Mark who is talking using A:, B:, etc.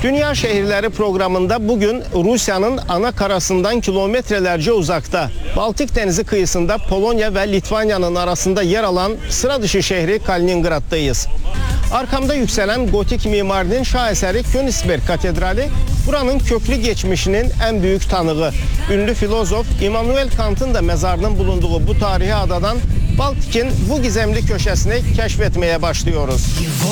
A: Dünya Şehirleri programında bugün Rusya'nın ana karasından kilometrelerce uzakta, Baltık Denizi kıyısında Polonya ve Litvanya'nın arasında yer alan sıra dışı şehri Kaliningrad'dayız. Arkamda yükselen gotik mimarinin şaheseri Königsberg Katedrali buranın köklü geçmişinin en büyük tanığı. Ünlü filozof Immanuel Kant'ın da mezarının bulunduğu bu tarihi adadan Baltik'in bu gizemli köşesini keşfetmeye başlıyoruz.